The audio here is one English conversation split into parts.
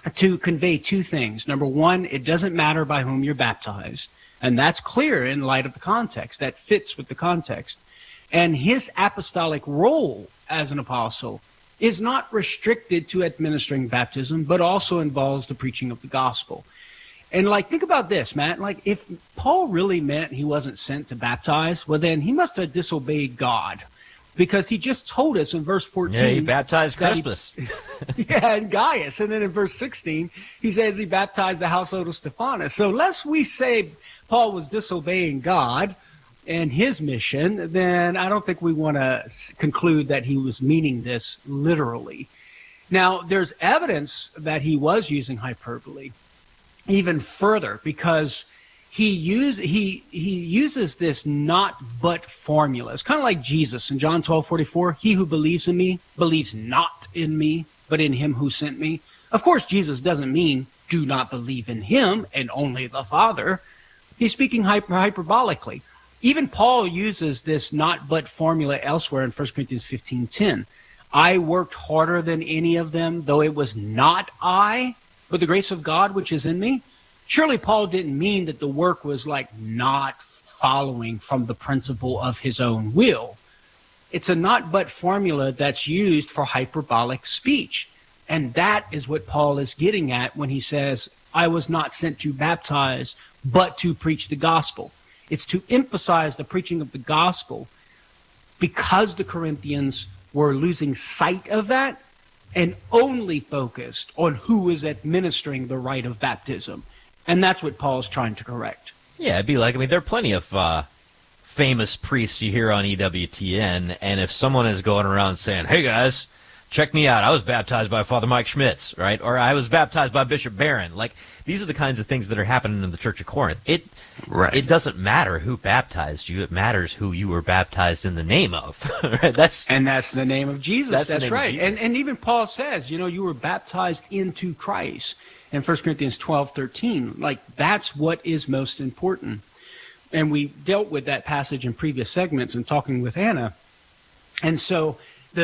to convey two things. Number one, it doesn't matter by whom you're baptized. And that's clear in light of the context. That fits with the context. And his apostolic role as an apostle is not restricted to administering baptism, but also involves the preaching of the gospel. And think about this, Matt. If Paul really meant he wasn't sent to baptize, well, then he must have disobeyed God, because he just told us in verse 14. Yeah, he baptized Crispus. And Gaius. And then in verse 16, he says he baptized the household of Stephanus. So lest we say Paul was disobeying God and his mission, then I don't think we want to conclude that he was meaning this literally. Now, there's evidence that he was using hyperbole even further, because he uses this not but formula. It's kind of like Jesus in John 12:44. He who believes in me believes not in me, but in him who sent me. Of course, Jesus doesn't mean do not believe in him and only the Father. He's speaking hyperbolically. Even Paul uses this not but formula elsewhere in 1 Corinthians 15:10. I worked harder than any of them, though it was not I, but the grace of God which is in me. Surely Paul didn't mean that the work was not following from the principle of his own will. It's a not but formula that's used for hyperbolic speech. And that is what Paul is getting at when he says, I was not sent to baptize, but to preach the gospel. It's to emphasize the preaching of the gospel, because the Corinthians were losing sight of that and only focused on who is administering the rite of baptism. And that's what Paul's trying to correct. Yeah, it'd be there are plenty of famous priests you hear on EWTN, and if someone is going around saying, hey guys, check me out, I was baptized by Father Mike Schmitz, right? Or I was baptized by Bishop Barron. These are the kinds of things that are happening in the Church of Corinth. It doesn't matter who baptized you. It matters who you were baptized in the name of. Right? That's the name of Jesus. That's right. And even Paul says, you were baptized into Christ in 1 Corinthians 12:13. That's what is most important. And we dealt with that passage in previous segments in talking with Anna. And so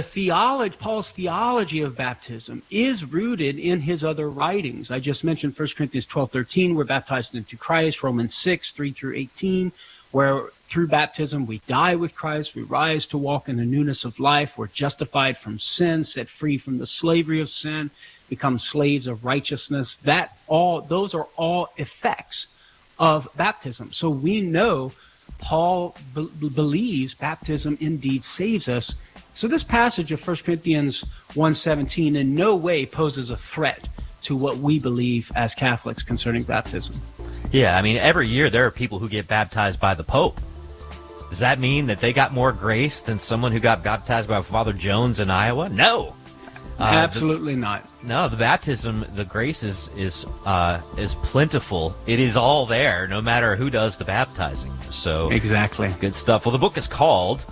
Paul's theology of baptism is rooted in his other writings. I just mentioned 1 Corinthians 12:13, we're baptized into Christ. Romans 6:3-18, where through baptism we die with Christ, we rise to walk in the newness of life, we're justified from sin, set free from the slavery of sin, become slaves of righteousness. Those are all effects of baptism. So we know Paul believes baptism indeed saves us. So this passage of 1 Corinthians 1:17 in no way poses a threat to what we believe as Catholics concerning baptism. Yeah, every year there are people who get baptized by the Pope. Does that mean that they got more grace than someone who got baptized by Father Jones in Iowa? No. Absolutely not. No, the baptism, the grace is plentiful. It is all there, no matter who does the baptizing. So exactly, good stuff. Well, the book is called,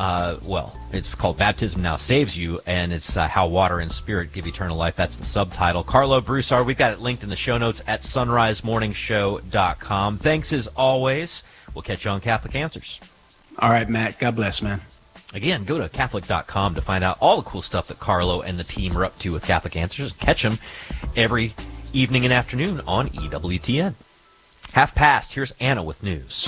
it's called Baptism Now Saves You, and it's How Water and Spirit Give Eternal Life. That's the subtitle. Carlo Broussard, we've got it linked in the show notes at sunrisemorningshow.com. Thanks as always. We'll catch you on Catholic Answers. All right, Matt. God bless, man. Again, go to Catholic.com to find out all the cool stuff that Carlo and the team are up to with Catholic Answers. Catch them every evening and afternoon on EWTN. 1:30. Here's Anna with news.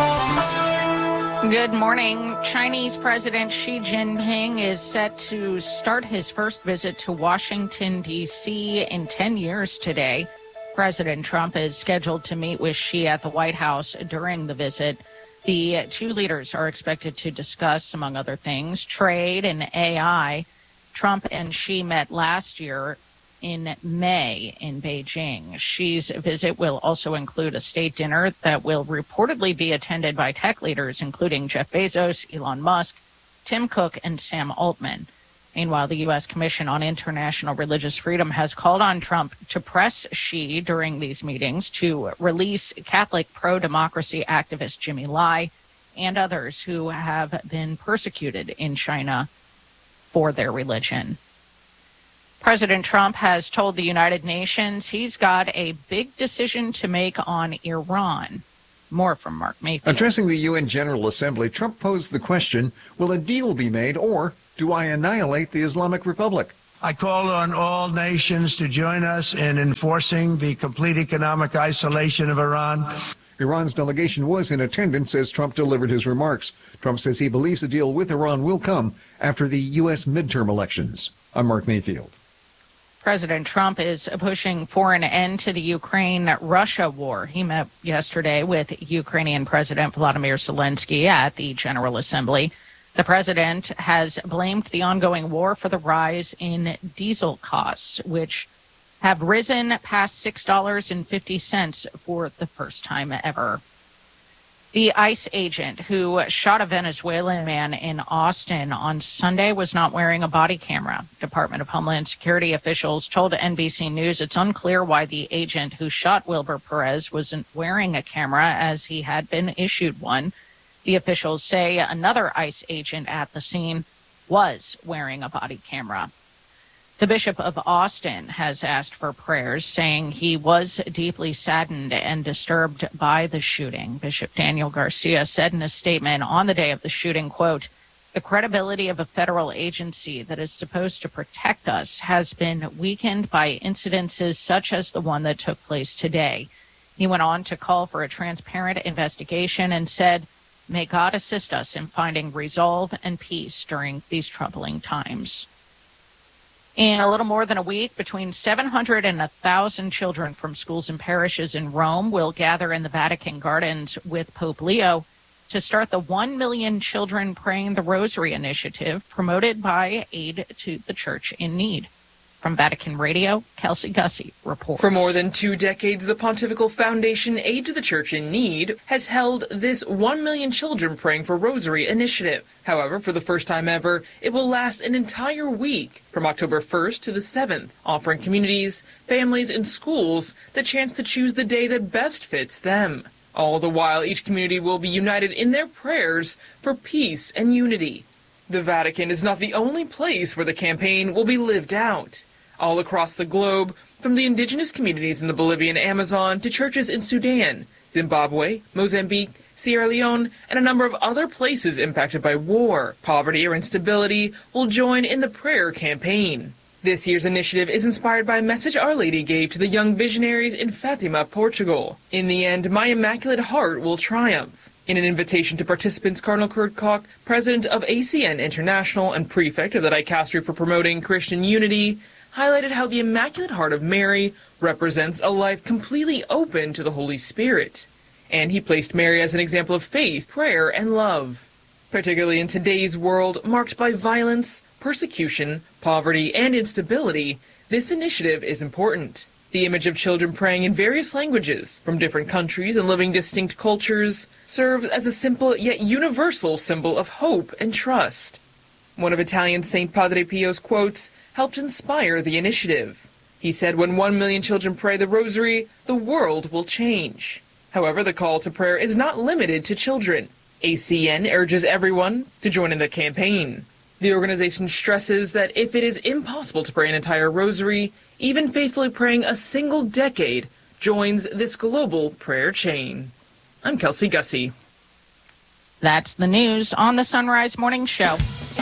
Good morning. Chinese President Xi Jinping is set to start his first visit to Washington, D.C. in 10 years today. President Trump is scheduled to meet with Xi at the White House during the visit. The two leaders are expected to discuss, among other things, trade and AI. Trump and Xi met last year in May in Beijing. Xi's visit will also include a state dinner that will reportedly be attended by tech leaders, including Jeff Bezos, Elon Musk, Tim Cook, and Sam Altman. Meanwhile, the U.S. Commission on International Religious Freedom has called on Trump to press Xi during these meetings to release Catholic pro-democracy activist Jimmy Lai and others who have been persecuted in China for their religion. President Trump has told the United Nations he's got a big decision to make on Iran. More from Mark Mayfield. Addressing the UN General Assembly, Trump posed the question, will a deal be made or do I annihilate the Islamic Republic? I call on all nations to join us in enforcing the complete economic isolation of Iran. Iran's delegation was in attendance as Trump delivered his remarks. Trump says he believes a deal with Iran will come after the U.S. midterm elections. I'm Mark Mayfield. President Trump is pushing for an end to the Ukraine-Russia war. He met yesterday with Ukrainian President Volodymyr Zelensky at the General Assembly. The president has blamed the ongoing war for the rise in diesel costs, which have risen past $6.50 for the first time ever. The ICE agent who shot a Venezuelan man in Austin on Sunday was not wearing a body camera. Department of Homeland Security officials told NBC News it's unclear why the agent who shot Wilber Perez wasn't wearing a camera, as he had been issued one. The officials say another ICE agent at the scene was wearing a body camera. The Bishop of Austin has asked for prayers, saying he was deeply saddened and disturbed by the shooting. Bishop Daniel Garcia said in a statement on the day of the shooting, quote, "The credibility of a federal agency that is supposed to protect us has been weakened by incidences such as the one that took place today." He went on to call for a transparent investigation and said, "May God assist us in finding resolve and peace during these troubling times." In a little more than a week, between 700 and 1,000 children from schools and parishes in Rome will gather in the Vatican Gardens with Pope Leo to start the 1 Million Children Praying the Rosary initiative promoted by Aid to the Church in Need. From Vatican Radio, Kelsey Gussie reports. For more than 2 decades, the Pontifical Foundation Aid to the Church in Need has held this 1 Million Children Praying for Rosary initiative. However, for the first time ever, it will last an entire week from October 1st to the 7th, offering communities, families, and schools the chance to choose the day that best fits them. All the while, each community will be united in their prayers for peace and unity. The Vatican is not the only place where the campaign will be lived out. All across the globe, from the indigenous communities in the Bolivian Amazon to churches in Sudan, Zimbabwe, Mozambique, Sierra Leone, and a number of other places impacted by war, poverty, or instability will join in the prayer campaign. This year's initiative is inspired by a message Our Lady gave to the young visionaries in Fatima, Portugal. In the end, my Immaculate Heart will triumph. In an invitation to participants, Cardinal Kurt Koch, president of ACN International and prefect of the Dicastery for Promoting Christian Unity, highlighted how the Immaculate Heart of Mary represents a life completely open to the Holy Spirit. And he placed Mary as an example of faith, prayer, and love. Particularly in today's world, marked by violence, persecution, poverty, and instability, this initiative is important. The image of children praying in various languages from different countries and living distinct cultures serves as a simple yet universal symbol of hope and trust. One of Italian Saint Padre Pio's quotes helped inspire the initiative. He said, "When 1 million children pray the rosary, the world will change." However, the call to prayer is not limited to children. ACN urges everyone to join in the campaign. The organization stresses that if it is impossible to pray an entire rosary, even faithfully praying a single decade joins this global prayer chain. I'm Kelsey Gussie. That's the news on the Sunrise Morning Show.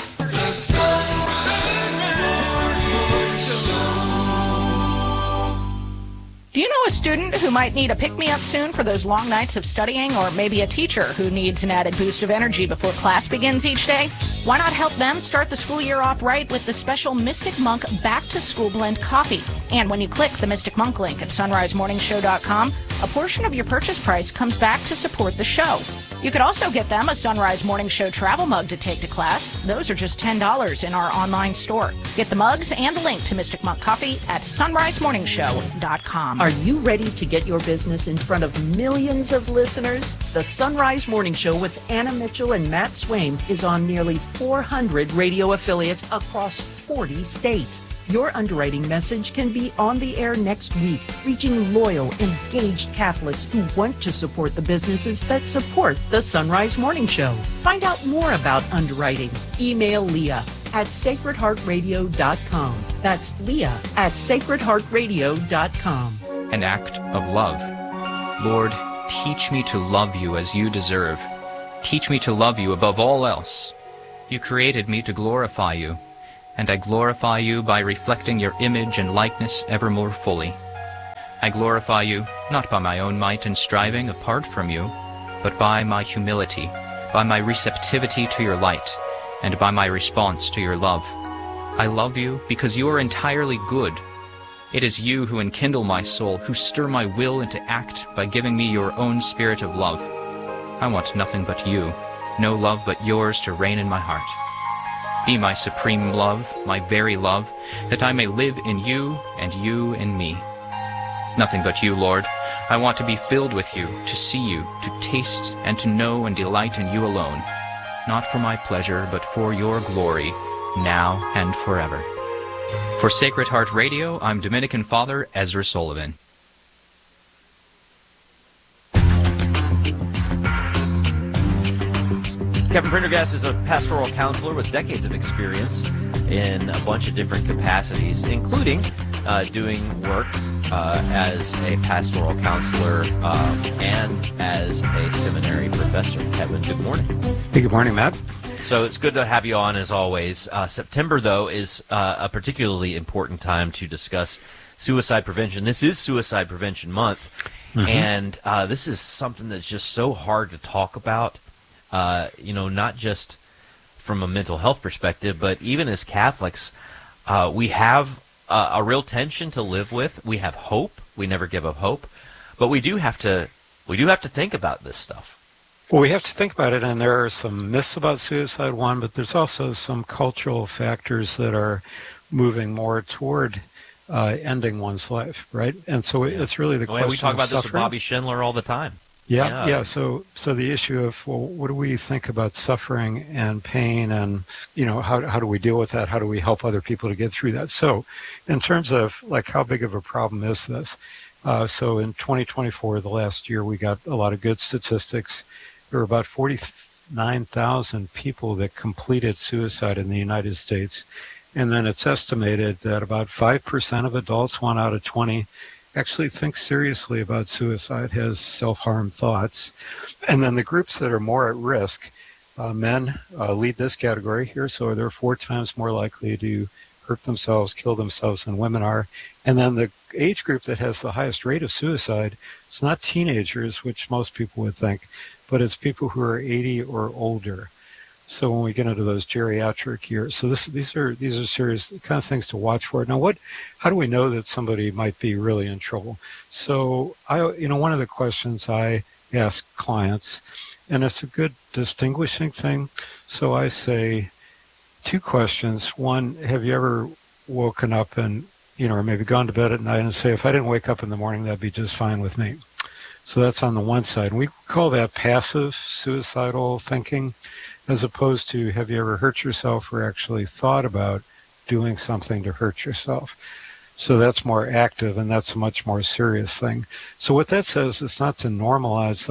Do you know a student who might need a pick-me-up soon for those long nights of studying, or maybe a teacher who needs an added boost of energy before class begins each day? Why not help them start the school year off right with the special Mystic Monk Back to School Blend coffee? And when you click the Mystic Monk link at sunrisemorningshow.com, a portion of your purchase price comes back to support the show. You could also get them a Sunrise Morning Show travel mug to take to class. Those are just $10 in our online store. Get the mugs and the link to Mystic Monk Coffee at sunrisemorningshow.com. Are you ready to get your business in front of millions of listeners? The Sunrise Morning Show with Anna Mitchell and Matt Swaim is on nearly 400 radio affiliates across 40 states. Your underwriting message can be on the air next week, reaching loyal, engaged Catholics who want to support the businesses that support the Sunrise Morning Show. Find out more about underwriting. Email Leah at sacredheartradio.com. That's Leah at sacredheartradio.com. An act of love. Lord, teach me to love you as you deserve. Teach me to love you above all else. You created me to glorify you. and I glorify you by reflecting your image and likeness ever more fully. I glorify you not by my own might and striving apart from you, but by my humility, by my receptivity to your light, and by my response to your love. I love you because you are entirely good. It is you who enkindle my soul, who stir my will into act by giving me your own spirit of love. I want nothing but you, no love but yours to reign in my heart. Be my supreme love, my very love, that I may live in you and you in me. Nothing but you, Lord. I want to be filled with you, to see you, to taste and to know and delight in you alone, not for my pleasure, but for your glory, now and forever. For Sacred Heart Radio, I'm Dominican Father Ezra Sullivan. Kevin Prendergast is a pastoral counselor with decades of experience in a bunch of different capacities, including doing work as a pastoral counselor and as a seminary professor. Kevin, good morning. Hey, good morning, Matt. So it's good to have you on as always. September, though, is a particularly important time to discuss suicide prevention. This is Suicide Prevention Month, and this is something that's just so hard to talk about. Not just from a mental health perspective, but even as Catholics, we have a real tension to live with. We have hope. We never give up hope, but we do have to think about this stuff. Well, we have to think about it, and there are some myths about suicide, one, but there's also some cultural factors that are moving more toward ending one's life, right? And so it's really the question. We talk about this with Bobby Schindler all the time. Yeah. So the issue of, well, what do we think about suffering and pain, and how do we deal with that? How do we help other people to get through that? So, in terms of like how big of a problem is this? So in 2024, the last year, we got a lot of good statistics. There were about 49,000 people that completed suicide in the United States, and then it's estimated that about 5% of adults, 1 out of 20. Actually think seriously about suicide, has self-harm thoughts. And then the groups that are more at risk, men lead this category here, so they're 4 times more likely to hurt themselves, kill themselves than women are. And then the age group that has the highest rate of suicide, it's not teenagers, which most people would think, but it's people who are 80 or older. So when we get into those geriatric years, so these are serious kind of things to watch for. Now, how do we know that somebody might be really in trouble? So one of the questions I ask clients, and it's a good distinguishing thing. So I say 2 questions. One, have you ever woken up and or maybe gone to bed at night and say, if I didn't wake up in the morning, that'd be just fine with me. So that's on the one side. And we call that passive suicidal thinking, as opposed to, have you ever hurt yourself or actually thought about doing something to hurt yourself? So that's more active, and that's a much more serious thing. So what that says is not to normalize,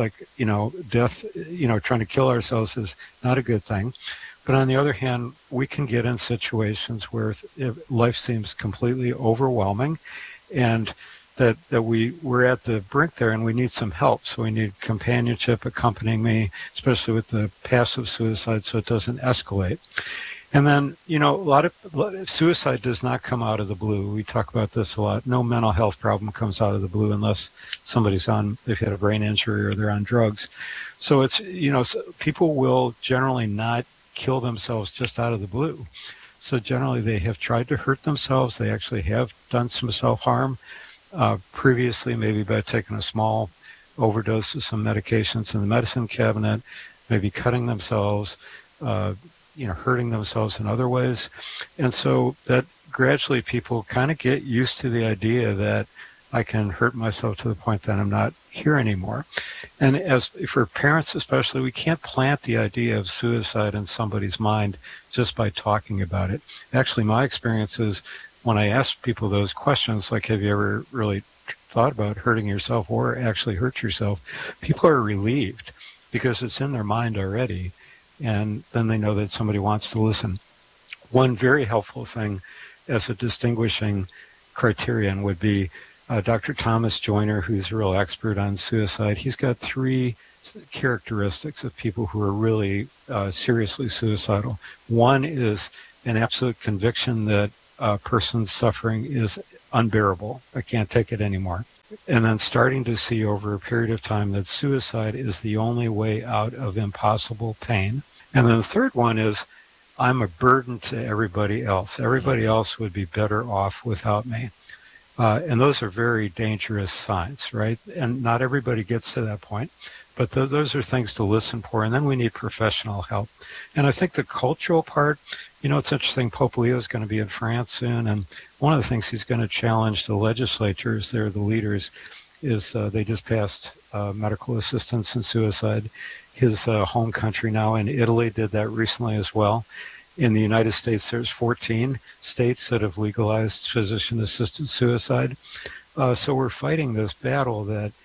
death, trying to kill ourselves is not a good thing. But on the other hand, we can get in situations where life seems completely overwhelming, and that we're at the brink there, and we need some help. So we need companionship accompanying me, especially with the passive suicide, so it doesn't escalate. And then, a lot of suicide does not come out of the blue. We talk about this a lot. No mental health problem comes out of the blue unless they've had a brain injury or they're on drugs. So it's, people will generally not kill themselves just out of the blue. So generally they have tried to hurt themselves. They actually have done some self-harm previously, maybe by taking a small overdose of some medications in the medicine cabinet, maybe cutting themselves, hurting themselves in other ways. And so that gradually people kind of get used to the idea that I can hurt myself to the point that I'm not here anymore. And as for parents especially, we can't plant the idea of suicide in somebody's mind just by talking about it. Actually, my experience is when I ask people those questions, like, have you ever really thought about hurting yourself or actually hurt yourself? People are relieved because it's in their mind already. And then they know that somebody wants to listen. One very helpful thing as a distinguishing criterion would be Dr. Thomas Joyner, who's a real expert on suicide. He's got 3 characteristics of people who are really seriously suicidal. One is an absolute conviction that a person's suffering is unbearable. I can't take it anymore. And then starting to see over a period of time that suicide is the only way out of impossible pain. And then the third one is, I'm a burden to everybody else. Everybody else would be better off without me. And those are very dangerous signs, right? And not everybody gets to that point. But those are things to listen for. And then we need professional help. And I think the cultural part, it's interesting. Pope Leo is going to be in France soon. And one of the things he's going to challenge the legislatures, they're the leaders, is they just passed medical assistance in suicide. His home country now in Italy did that recently as well. In the United States, there's 14 states that have legalized physician-assisted suicide. So we're fighting this battle that,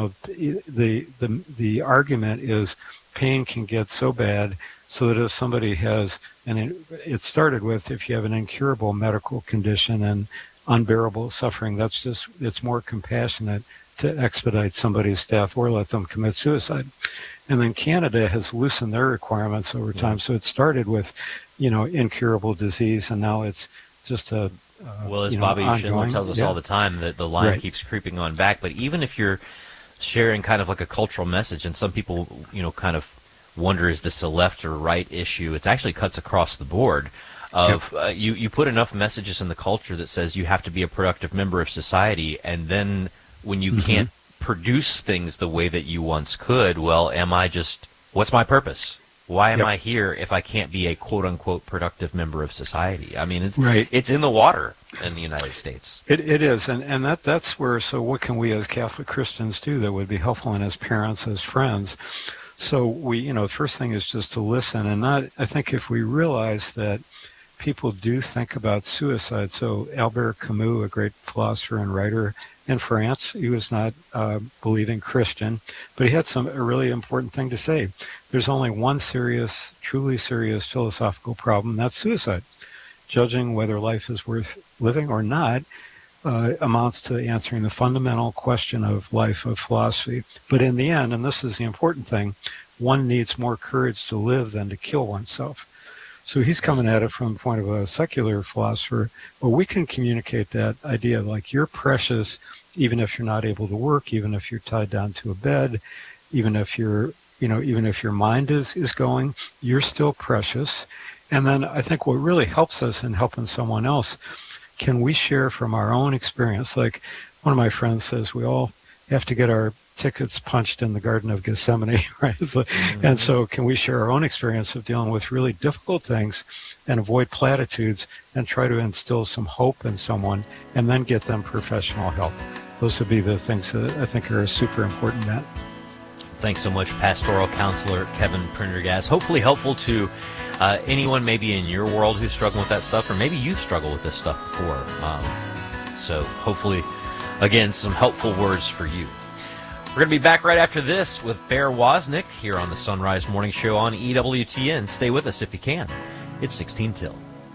the argument is pain can get so bad so that if somebody has, and it started with, if you have an incurable medical condition and unbearable suffering, it's more compassionate to expedite somebody's death or let them commit suicide. And then Canada has loosened their requirements over time. So it started with, incurable disease, and now it's just a well, as Bobby Schindler tells us all the time, that the line keeps creeping on back. But even if you're sharing kind of like a cultural message, and some people, kind of wonder, is this a left or right issue? It actually cuts across the board. You put enough messages in the culture that says you have to be a productive member of society, and then when you can't produce things the way that you once could, well, what's my purpose? Why am I here if I can't be a quote-unquote productive member of society? I mean, it's in the water in the United States. It is, and that's where, so what can we as Catholic Christians do that would be helpful, and as parents, as friends? So we, the first thing is just to listen, and I think if we realize that people do think about suicide. So Albert Camus, a great philosopher and writer in France, he was not believing Christian, but he had a really important thing to say. There's only one truly serious philosophical problem, that's suicide. Judging whether life is worth living or not amounts to answering the fundamental question of life, of philosophy. But in the end, and this is the important thing, one needs more courage to live than to kill oneself. So he's coming at it from the point of a secular philosopher. Well, we can communicate that idea, like you're precious, even if you're not able to work, even if you're tied down to a bed, even if your mind is going, you're still precious. And then I think what really helps us in helping someone else, can we share from our own experience? Like one of my friends says, we all have to get our tickets punched in the Garden of Gethsemane, right? And so can we share our own experience of dealing with really difficult things and avoid platitudes and try to instill some hope in someone and then get them professional help? Those would be the things that I think are super important, Matt. Thanks so much, Pastoral Counselor Kevin Prendergast. Hopefully helpful to anyone maybe in your world who's struggling with that stuff, or maybe you've struggled with this stuff before. So hopefully, again, some helpful words for you. We're going to be back right after this with Bear Wozniak here on the Sunrise Morning Show on EWTN. Stay with us if you can. It's 16 till.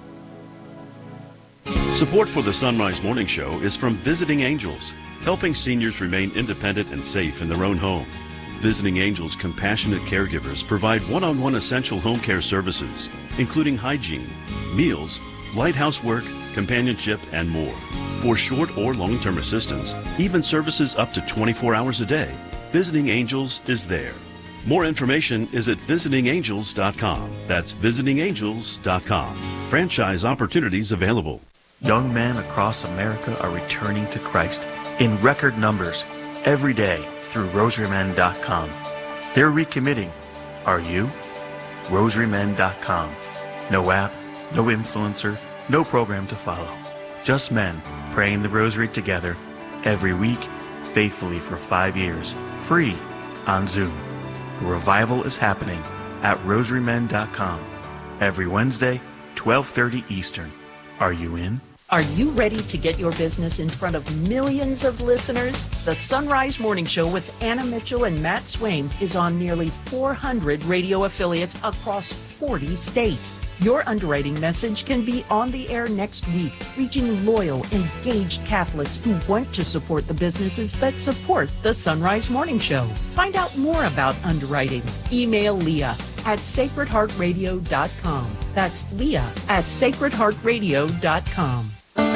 Support for the Sunrise Morning Show is from Visiting Angels, helping seniors remain independent and safe in their own home. Visiting Angels compassionate caregivers provide one-on-one essential home care services, including hygiene, meals, light housework, companionship, and more. For short or long-term assistance, even services up to 24 hours a day, Visiting Angels is there. More information is at visitingangels.com. That's visitingangels.com. Franchise opportunities available. Young men across America are returning to Christ in record numbers every day through rosarymen.com. They're recommitting. Are you? rosarymen.com. No app, no influencer, no program to follow. Just men praying the rosary together every week, faithfully for 5 years, free on Zoom. The revival is happening at rosarymen.com every Wednesday, 12:30 Eastern. Are you in? Are you ready to get your business in front of millions of listeners? The Sunrise Morning Show with Anna Mitchell and Matt Swaim is on nearly 400 radio affiliates across 40 states. Your underwriting message can be on the air next week, reaching loyal, engaged Catholics who want to support the businesses that support the Sunrise Morning Show. Find out more about underwriting. Email Leah at sacredheartradio.com. That's Leah at sacredheartradio.com.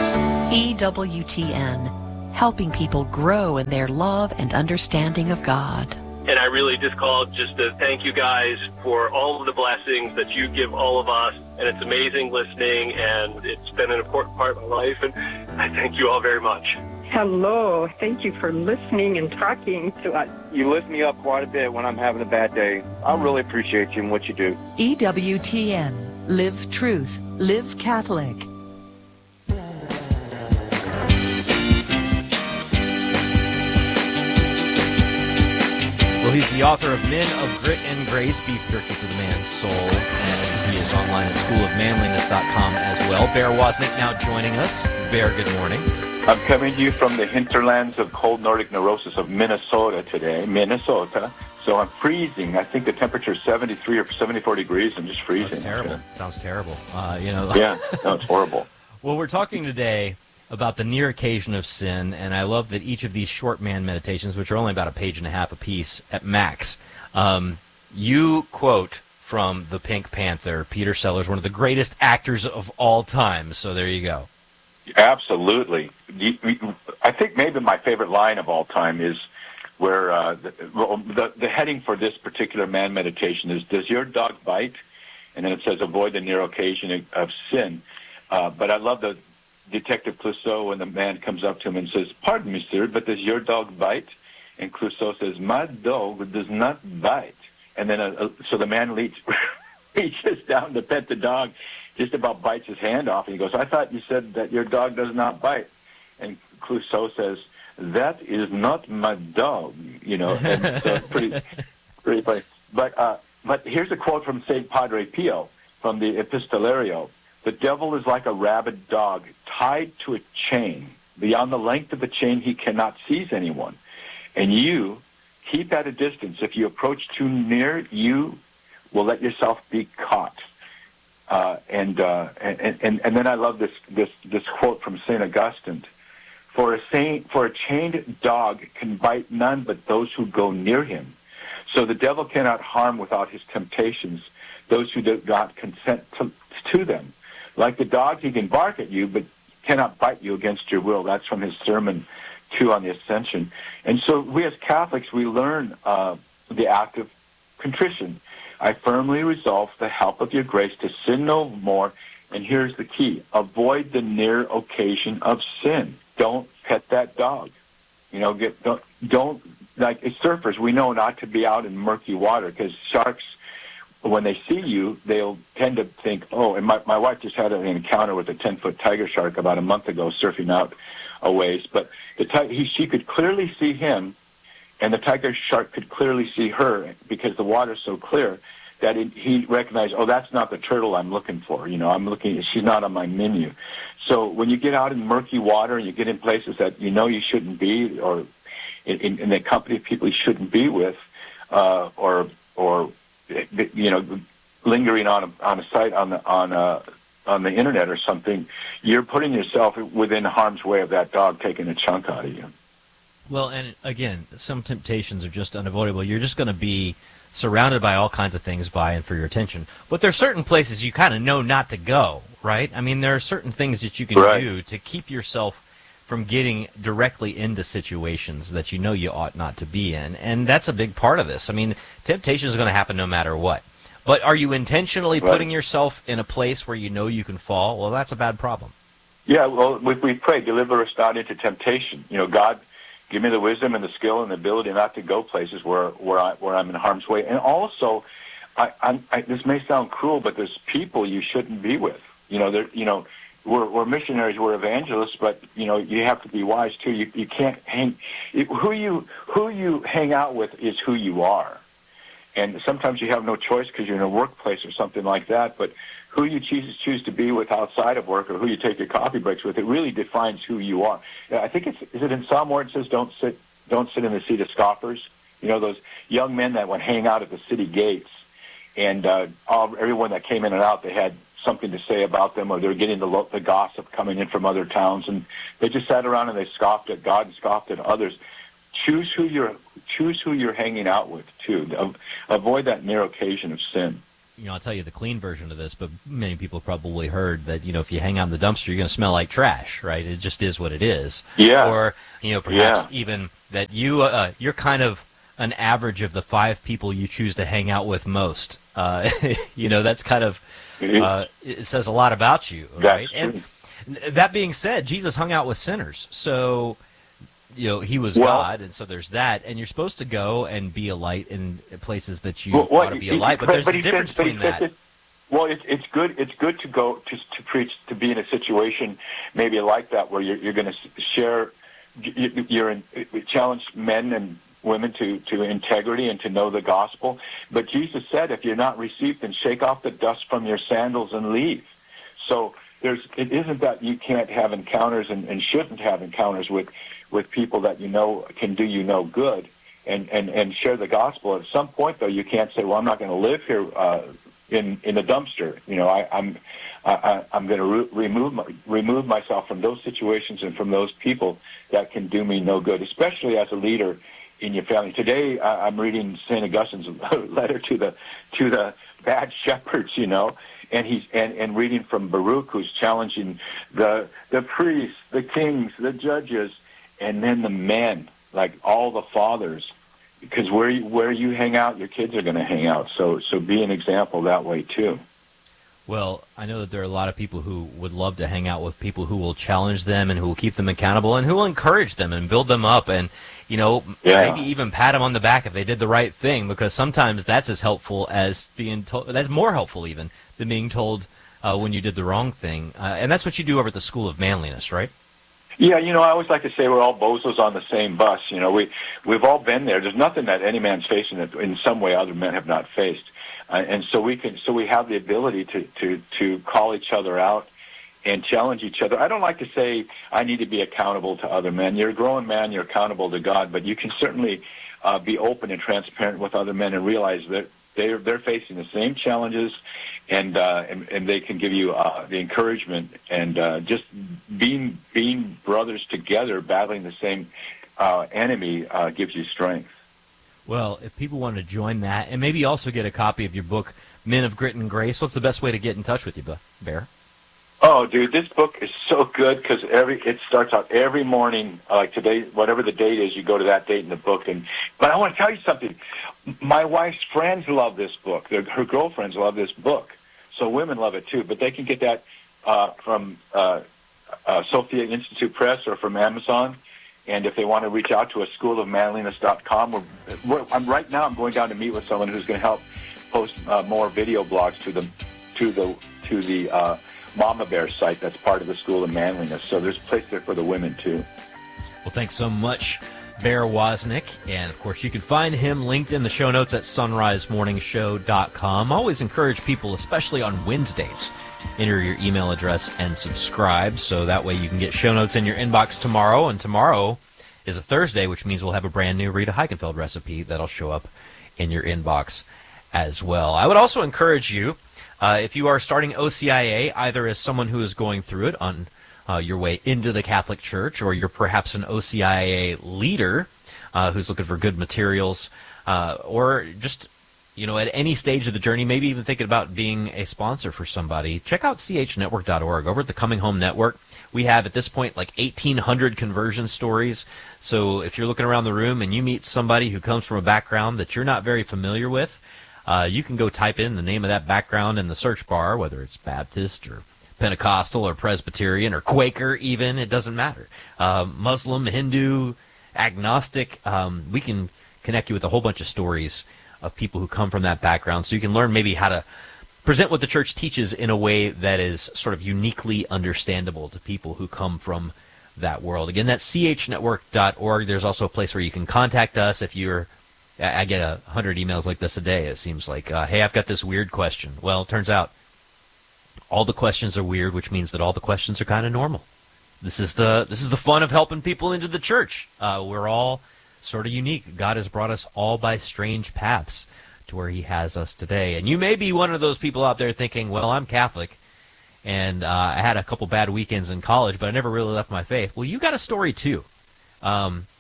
EWTN, helping people grow in their love and understanding of God. And I really just called just to thank you guys for all of the blessings that you give all of us. And it's amazing listening, and it's been an important part of my life. And I thank you all very much. Hello. Thank you for listening and talking to us. You lift me up quite a bit when I'm having a bad day. I really appreciate you and what you do. EWTN, live truth, live Catholic. Well, he's the author of Men of Grit and Grace, Beef Jerky for the Man's Soul, and he is online at schoolofmanliness.com as well. Bear Wozniak now joining us. Bear, good morning. I'm coming to you from the hinterlands of cold Nordic neurosis of Minnesota today, So I'm freezing. I think the temperature is 73 or 74 degrees. I'm just freezing. That's terrible. Sounds terrible. Yeah, no, it's horrible. Well, we're talking today about the near occasion of sin, and I love that each of these short man meditations, which are only about a page and a half apiece at max, you quote from the Pink Panther, Peter Sellers, one of the greatest actors of all time. So there you go. Absolutely. I think maybe my favorite line of all time is where the heading for this particular man meditation is, does your dog bite? And then it says, avoid the near occasion of sin. But I love the Detective Clouseau when the man comes up to him and says, pardon me, sir, but does your dog bite? And Clouseau says, my dog does not bite. And then so the man reaches down to pet the dog, just about bites his hand off, and he goes, I thought you said that your dog does not bite. And Clouseau says, that is not my dog, and so pretty funny. But here's a quote from St. Padre Pio from the Epistolario. The devil is like a rabid dog tied to a chain. Beyond the length of the chain, he cannot seize anyone. And you keep at a distance. If you approach too near, you will let yourself be caught. And then I love this quote from St. Augustine. For a chained dog can bite none but those who go near him. So the devil cannot harm without his temptations those who do not consent to them. Like the dog, he can bark at you, but cannot bite you against your will. That's from his sermon 2 on the Ascension. And so we as Catholics, we learn the act of contrition. I firmly resolve, the help of your grace, to sin no more. And here's the key. Avoid the near occasion of sin. Don't pet that dog. Don't like as surfers, we know not to be out in murky water because sharks, when they see you, they'll tend to think, oh, and my wife just had an encounter with a 10-foot tiger shark about a month ago surfing out a ways. But she could clearly see him, and the tiger shark could clearly see her because the water's so clear that he recognized, oh, that's not the turtle I'm looking for. She's not on my menu. So when you get out in murky water and you get in places that you shouldn't be, or in the company of people you shouldn't be with, or lingering on a site on the internet or something, you're putting yourself within harm's way of that dog taking a chunk out of you. Well, and again, some temptations are just unavoidable. You're just going to be surrounded by all kinds of things vying for your attention. But there are certain places you kind of know not to go, right? I mean, there are certain things that you can do to keep yourself from getting directly into situations that you know you ought not to be in. And that's a big part of this. I mean, temptation is going to happen no matter what. But are you intentionally putting yourself in a place where you know you can fall? Well, that's a bad problem. Yeah, well, we pray, deliver us not into temptation. God, give me the wisdom and the skill and the ability not to go places where I'm in harm's way. And also, this may sound cruel, but there's people you shouldn't be with. We're missionaries, we're evangelists, but you have to be wise too. You can't hang. Who you hang out with is who you are, and sometimes you have no choice because you're in a workplace or something like that. But who you choose to be with outside of work, or who you take your coffee breaks with, it really defines who you are. I think is it in Psalm where it says, "Don't sit in the seat of scoffers." Those young men that would hang out at the city gates, and everyone that came in and out, they had something to say about them, or they were getting the gossip coming in from other towns, and they just sat around and they scoffed at God and scoffed at others. choose who you're hanging out with too. Avoid that mere occasion of sin. I'll tell you the clean version of this, but many people have probably heard that, if you hang out in the dumpster, you're going to smell like trash, right? It just is what it is. Yeah. Or, perhaps even that you're kind of an average of the 5 people you choose to hang out with most. That's kind of, it says a lot about you, right? And that being said, Jesus hung out with sinners. So, he was God, and so there's that. And you're supposed to go and be a light in places that you ought to be a light. But there's a difference between that. It's good. It's good to go to preach, to be in a situation maybe like that where you're going to share. Challenge men and women to integrity and to know the gospel. But Jesus said, if you're not received, then shake off the dust from your sandals and leave. So it isn't that you can't have encounters and shouldn't have encounters with people that can do good and share the gospel. At some point, though, you can't say, well, I'm not going to live here in a dumpster. I'm going to remove myself from those situations and from those people that can do me no good, especially as a leader in your family. Today, I'm reading St. Augustine's letter to the bad shepherds, and he's reading from Baruch, who's challenging the priests, the kings, the judges, and then the men, like all the fathers, because where you hang out, your kids are going to hang out. So be an example that way too. Well, I know that there are a lot of people who would love to hang out with people who will challenge them and who will keep them accountable and who will encourage them and build them up and, maybe even pat them on the back if they did the right thing, because sometimes that's as helpful as being told, that's more helpful even than being told when you did the wrong thing. And that's what you do over at the School of Manliness, right? Yeah, I always like to say we're all bozos on the same bus. We've all been there. There's nothing that any man's facing that in some way other men have not faced. And so we have the ability to call each other out and challenge each other. I don't like to say I need to be accountable to other men. You're a grown man, you're accountable to God, but you can certainly be open and transparent with other men and realize that they're facing the same challenges, and they can give you the encouragement, and just being brothers together, battling the same enemy gives you strength. Well, if people want to join that and maybe also get a copy of your book, Men of Grit and Grace, what's the best way to get in touch with you, Bear? Oh, dude, this book is so good because it starts out every morning, like today, whatever the date is, you go to that date in the book. But I want to tell you something. My wife's friends love this book. Her girlfriends love this book. So women love it too. But they can get that from Sophia Institute Press or from Amazon. And if they want to reach out to us, schoolofmanliness.com. Right now I'm going down to meet with someone who's going to help post more video blogs to the Mama Bear site that's part of the School of Manliness. So there's a place there for the women too. Well, thanks so much, Bear Wozniak. And, of course, you can find him linked in the show notes at sunrisemorningshow.com. I always encourage people, especially on Wednesdays, enter your email address and subscribe, so that way you can get show notes in your inbox tomorrow. And tomorrow is a Thursday, which means we'll have a brand new Rita Heikenfeld recipe that'll show up in your inbox as well. I would also encourage you, if you are starting OCIA, either as someone who is going through it on your way into the Catholic Church, or you're perhaps an OCIA leader who's looking for good materials, or just at any stage of the journey, maybe even thinking about being a sponsor for somebody, check out chnetwork.org. Over at the Coming Home Network, we have at this point like 1,800 conversion stories. So if you're looking around the room and you meet somebody who comes from a background that you're not very familiar with, you can go type in the name of that background in the search bar, whether it's Baptist or Pentecostal or Presbyterian or Quaker even, it doesn't matter. Muslim, Hindu, agnostic, we can connect you with a whole bunch of stories of people who come from that background, so you can learn maybe how to present what the church teaches in a way that is sort of uniquely understandable to people who come from that world. Again, that's chnetwork.org. There's also a place where you can contact us if you're, I get 100 emails like this a day, it seems like, hey, I've got this weird question. Well, it turns out all the questions are weird, which means that all the questions are kind of normal. This is the fun of helping people into the church. We're all sort of unique. God has brought us all by strange paths to where he has us today. And you may be one of those people out there thinking, well, I'm Catholic, and I had a couple bad weekends in college, but I never really left my faith. Well, you got a story too.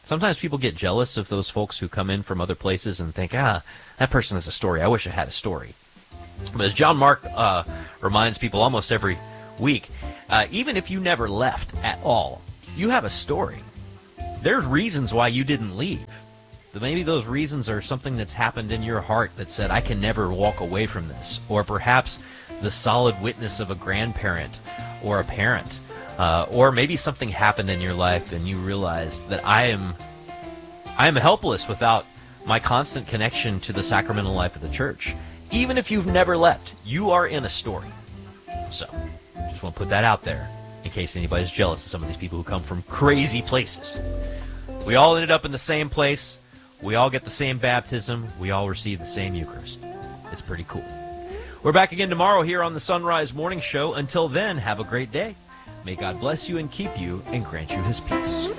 Sometimes people get jealous of those folks who come in from other places and think, that person has a story. I wish I had a story. But as John Mark reminds people almost every week, even if you never left at all, you have a story. There's reasons why you didn't leave. Maybe those reasons are something that's happened in your heart that said, I can never walk away from this. Or perhaps the solid witness of a grandparent or a parent. Or maybe something happened in your life and you realized that I am helpless without my constant connection to the sacramental life of the church. Even if you've never left, you are in a story. So, just want to put that out there in case anybody's jealous of some of these people who come from crazy places. We all ended up in the same place. We all get the same baptism. We all receive the same Eucharist. It's pretty cool. We're back again tomorrow here on the Sunrise Morning Show. Until then, have a great day. May God bless you and keep you and grant you his peace.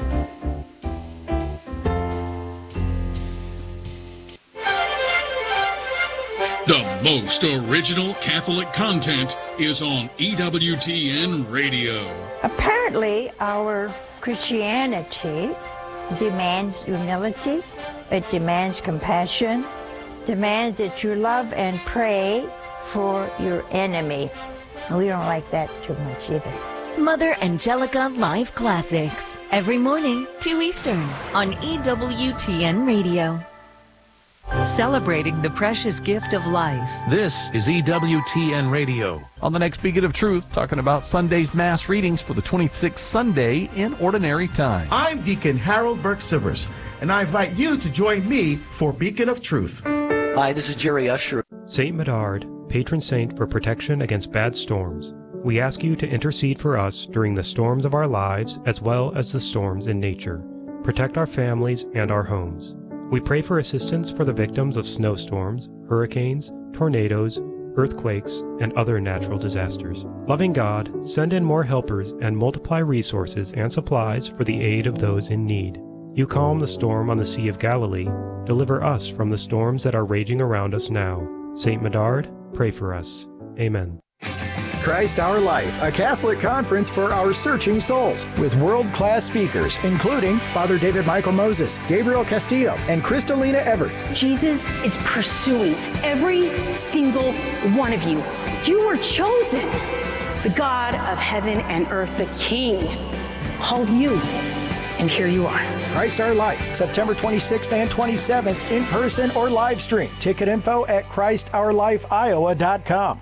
The most original Catholic content is on EWTN Radio. Apparently, our Christianity demands humility, it demands compassion, demands that you love and pray for your enemy. And we don't like that too much either. Mother Angelica Live Classics, every morning, 2 Eastern, on EWTN Radio. Celebrating the precious gift of life. This is EWTN Radio. On the next Beacon of Truth, talking about Sunday's Mass readings for the 26th Sunday in Ordinary Time. I'm Deacon Harold Burke-Sivers, and I invite you to join me for Beacon of Truth. Hi, this is Jerry Usher. St. Medard, patron saint for protection against bad storms. We ask you to intercede for us during the storms of our lives as well as the storms in nature. Protect our families and our homes. We pray for assistance for the victims of snowstorms, hurricanes, tornadoes, earthquakes, and other natural disasters. Loving God, send in more helpers and multiply resources and supplies for the aid of those in need. You calm the storm on the Sea of Galilee. Deliver us from the storms that are raging around us now. St. Medard, pray for us. Amen. Christ Our Life, a Catholic conference for our searching souls, with world-class speakers, including Father David Michael Moses, Gabriel Castillo, and Kristalina Everett. Jesus is pursuing every single one of you. You were chosen. The God of heaven and earth, the King, called you, and here you are. Christ Our Life, September 26th and 27th, in person or live stream. Ticket info at ChristOurLifeIowa.com.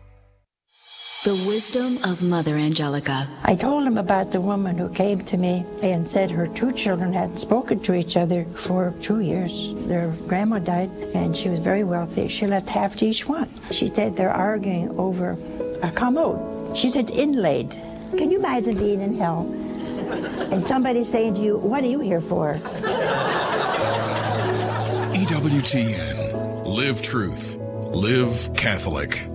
The wisdom of Mother Angelica. I told him about the woman who came to me and said her two children hadn't spoken to each other for 2 years. Their grandma died, and she was very wealthy. She left half to each one. She said they're arguing over a commode. She said it's inlaid. Can you imagine being in hell and somebody saying to you, what are you here for? EWTN. Live truth. Live Catholic.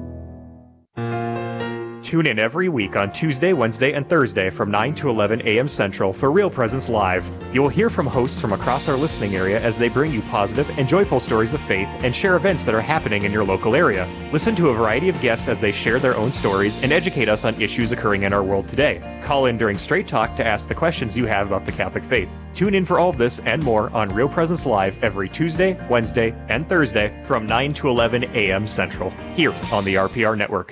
Tune in every week on Tuesday, Wednesday, and Thursday from 9 to 11 a.m. Central for Real Presence Live. You will hear from hosts from across our listening area as they bring you positive and joyful stories of faith and share events that are happening in your local area. Listen to a variety of guests as they share their own stories and educate us on issues occurring in our world today. Call in during Straight Talk to ask the questions you have about the Catholic faith. Tune in for all of this and more on Real Presence Live every Tuesday, Wednesday, and Thursday from 9 to 11 a.m. Central, here on the RPR Network.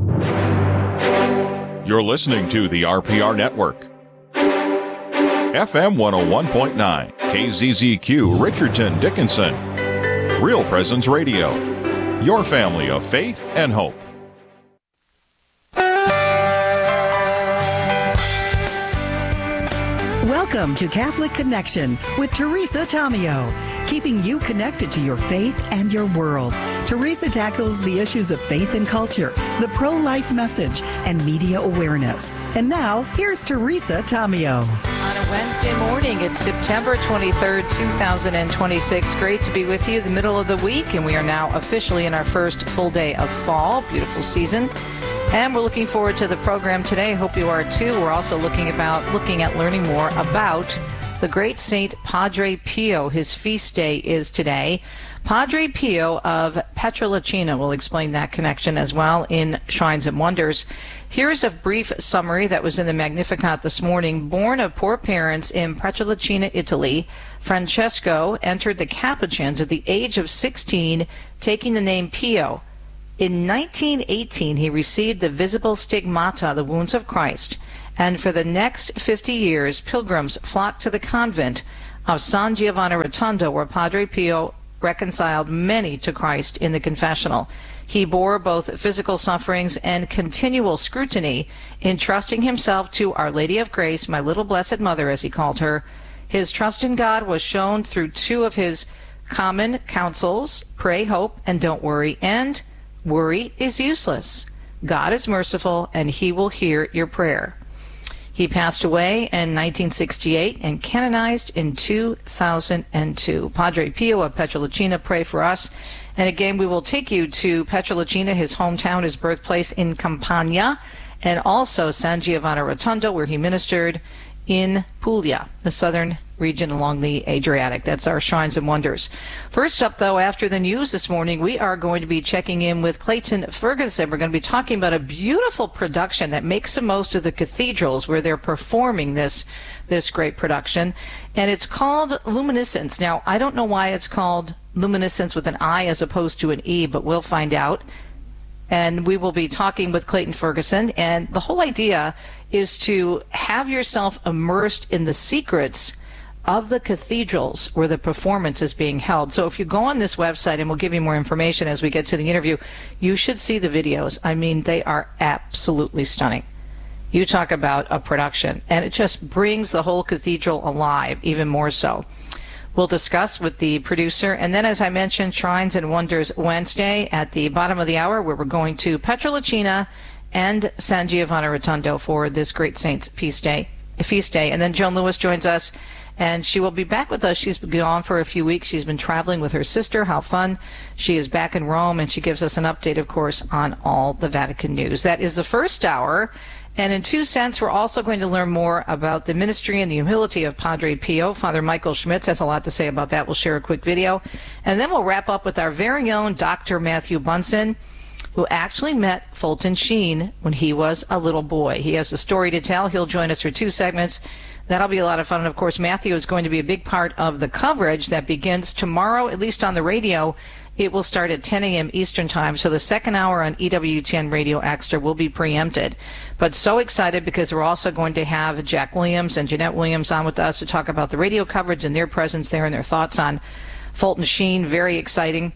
You're listening to the RPR Network. FM 101.9, KZZQ, Richardson, Dickinson. Real Presence Radio. Your family of faith and hope. Welcome to Catholic Connection with Teresa Tomeo, keeping you connected to your faith and your world. Teresa tackles the issues of faith and culture, the pro-life message, and media awareness. And now, here's Teresa Tomeo. On a Wednesday morning, it's September 23rd, 2026. Great to be with you the middle of the week, and we are now officially in our first full day of fall. Beautiful season. And we're looking forward to the program today. Hope you are too. We're also looking at learning more about the great Saint Padre Pio. His feast day is today. Padre Pio of Pietrelcina will explain that connection as well in Shrines and Wonders. Here's a brief summary that was in the Magnificat this morning. Born of poor parents in Pietrelcina, Italy, Francesco entered the Capuchins at the age of 16, taking the name Pio. In 1918, he received the visible stigmata, the wounds of Christ, and for the next 50 years, pilgrims flocked to the convent of San Giovanni Rotondo, where Padre Pio reconciled many to Christ in the confessional. He bore both physical sufferings and continual scrutiny, entrusting himself to Our Lady of Grace, my little blessed mother, as he called her. His trust in God was shown through two of his common counsels: pray, hope, and don't worry, and worry is useless. God is merciful, and he will hear your prayer. He passed away in 1968 and canonized in 2002. Padre Pio of Pietrelcina, pray for us. And again, we will take you to Pietrelcina, his hometown, his birthplace in Campania, and also San Giovanni Rotondo, where he ministered in Puglia, the southern region along the Adriatic. That's our Shrines and Wonders. First up, though, after the news this morning, we are going to be checking in with Clayton Ferguson. We're going to be talking about a beautiful production that makes the most of the cathedrals where they're performing this great production. And it's called Luminescence. Now, I don't know why it's called Luminescence with an I as opposed to an E, but we'll find out. And we will be talking with Clayton Ferguson. And the whole idea is to have yourself immersed in the secrets of the cathedrals where the performance is being held. So if you go on this website, and we'll give you more information as we get to the interview, you should see the videos. I mean, they are absolutely stunning. You talk about a production, and it just brings the whole cathedral alive, even more so. We'll discuss with the producer. And then, as I mentioned, Shrines and Wonders Wednesday at the bottom of the hour, where we're going to Pietrelcina and San Giovanni Rotondo for this great saint's feast day. And then Joan Lewis joins us, and she will be back with us. She's been gone for a few weeks. She's been traveling with her sister. How fun. She is back in Rome, and she gives us an update, of course, on all the Vatican news. That is the first hour. And in 2 cents, we're also going to learn more about the ministry and the humility of Padre Pio. Father Michael Schmitz has a lot to say about that. We'll share a quick video. And then we'll wrap up with our very own Dr. Matthew Bunson, who actually met Fulton Sheen when he was a little boy. He has a story to tell. He'll join us for 2 segments. That'll be a lot of fun. And, of course, Matthew is going to be a big part of the coverage that begins tomorrow, at least on the radio. It will start at 10 a.m. Eastern Time, so the second hour on EWTN Radio Extra will be preempted. But so excited because we're also going to have Jack Williams and Jeanette Williams on with us to talk about the radio coverage and their presence there and their thoughts on Fulton Sheen. Very exciting.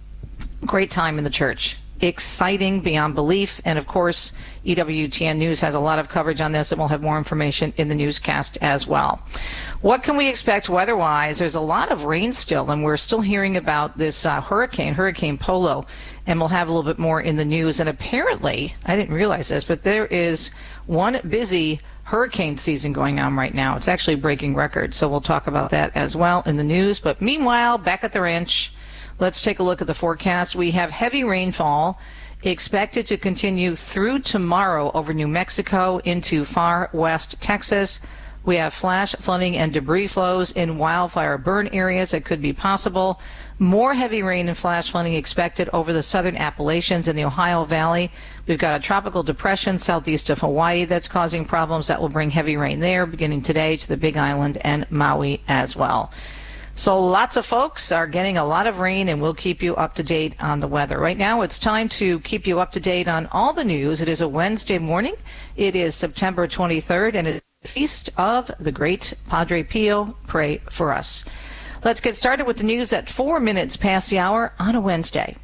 Great time in the church. Exciting beyond belief. And, of course, EWTN News has a lot of coverage on this, and we'll have more information in the newscast as well. What can we expect weather-wise? There's a lot of rain still, and we're still hearing about this Hurricane Polo, and we'll have a little bit more in the news. And apparently, I didn't realize this, but there is one busy hurricane season going on right now. It's actually breaking records, so we'll talk about that as well in the news. But meanwhile, back at the ranch, let's take a look at the forecast. We have heavy rainfall expected to continue through tomorrow over New Mexico into far west Texas. We have flash flooding and debris flows in wildfire burn areas that could be possible. More heavy rain and flash flooding expected over the southern Appalachians and the Ohio Valley. We've got a tropical depression southeast of Hawaii that's causing problems that will bring heavy rain there beginning today to the Big Island and Maui as well. So lots of folks are getting a lot of rain, and we'll keep you up to date on the weather. Right now, it's time to keep you up to date on all the news. It is a Wednesday morning. It is September 23rd, and it's the feast of the great Padre Pio. Pray for us. Let's get started with the news at 4 minutes past the hour on a Wednesday.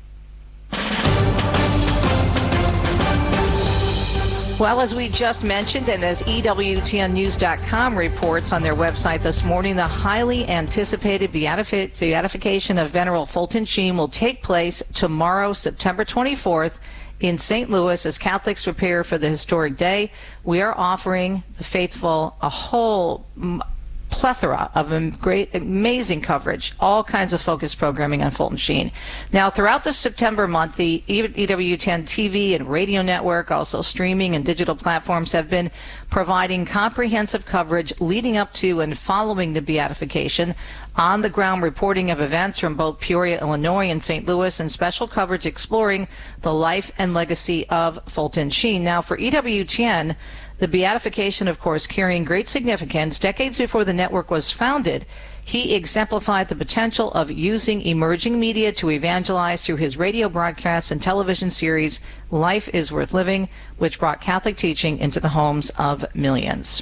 Well, as we just mentioned, and as EWTNnews.com reports on their website this morning, the highly anticipated beatification of Venerable Fulton Sheen will take place tomorrow, September 24th, in St. Louis. As Catholics prepare for the historic day, we are offering the faithful a whole plethora of great, amazing coverage, all kinds of focused programming on Fulton Sheen. Now, throughout the September month, the EWTN TV and radio network, also streaming and digital platforms, have been providing comprehensive coverage leading up to and following the beatification, on-the-ground reporting of events from both Peoria, Illinois and St. Louis, and special coverage exploring the life and legacy of Fulton Sheen. Now, for EWTN, the beatification, of course, carrying great significance. Decades before the network was founded, he exemplified the potential of using emerging media to evangelize through his radio broadcasts and television series, Life is Worth Living, which brought Catholic teaching into the homes of millions.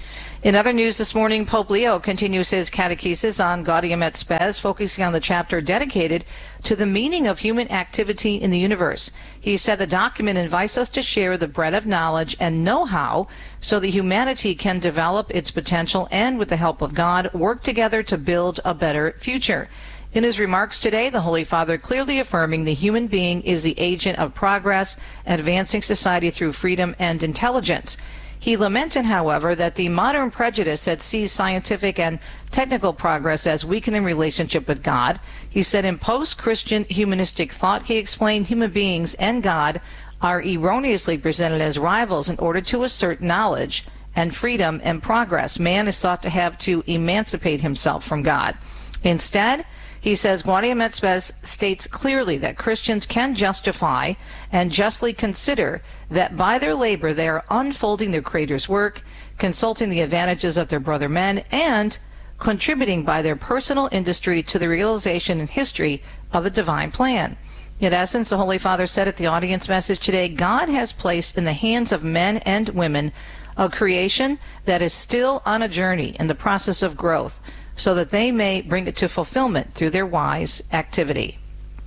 In other news this morning, Pope Leo continues his catechesis on Gaudium et Spes, focusing on the chapter dedicated to the meaning of human activity in the universe. He said the document invites us to share the bread of knowledge and know-how so that humanity can develop its potential and, with the help of God, work together to build a better future. In his remarks today, the Holy Father clearly affirming the human being is the agent of progress, advancing society through freedom and intelligence. He lamented, however, that the modern prejudice that sees scientific and technical progress as weakening relationship with God. He said in post-Christian humanistic thought, he explained human beings and God are erroneously presented as rivals in order to assert knowledge and freedom and progress. Man is thought to have to emancipate himself from God. Instead, he says Gaudium et Spes states clearly that Christians can justify and justly consider that by their labor they are unfolding their Creator's work, consulting the advantages of their brother men, and contributing by their personal industry to the realization and history of the divine plan. In essence, the Holy Father said at the audience message today, God has placed in the hands of men and women a creation that is still on a journey in the process of growth, so that they may bring it to fulfillment through their wise activity.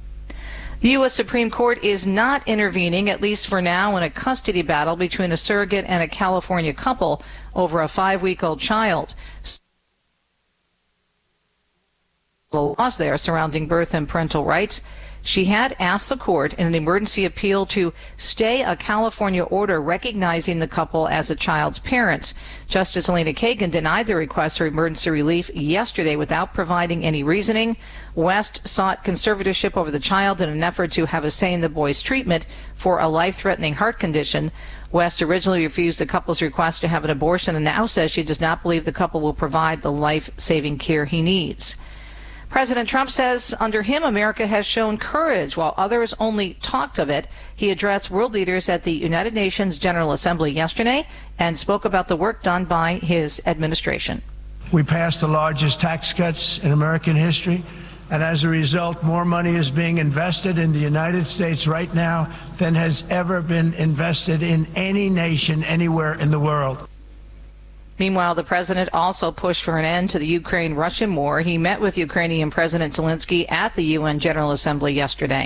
The U.S. Supreme Court is not intervening, at least for now, in a custody battle between a surrogate and a California couple over a 5-week-old child. The laws there surrounding birth and parental rights. She had asked the court in an emergency appeal to stay a California order recognizing the couple as a child's parents. Justice Elena Kagan denied the request for emergency relief yesterday without providing any reasoning. West sought conservatorship over the child in an effort to have a say in the boy's treatment for a life-threatening heart condition. West originally refused the couple's request to have an abortion and now says she does not believe the couple will provide the life-saving care he needs. President Trump says under him, America has shown courage while others only talked of it. He addressed world leaders at the United Nations General Assembly yesterday and spoke about the work done by his administration. We passed the largest tax cuts in American history, and as a result, more money is being invested in the United States right now than has ever been invested in any nation anywhere in the world. Meanwhile, the president also pushed for an end to the Ukraine-Russian war. He met with Ukrainian President Zelensky at the UN General Assembly yesterday.